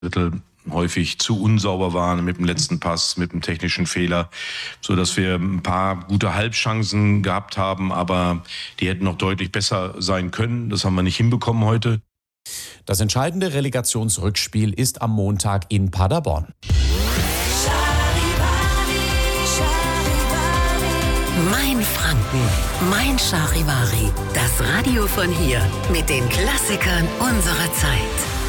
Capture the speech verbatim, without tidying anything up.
Drittel häufig zu unsauber waren mit dem letzten Pass, mit dem technischen Fehler, so dass wir ein paar gute Halbchancen gehabt haben, aber die hätten noch deutlich besser sein können. Das haben wir nicht hinbekommen heute. Das entscheidende Relegationsrückspiel ist am Montag in Paderborn. Mein Franken, mein Charivari, das Radio von hier mit den Klassikern unserer Zeit.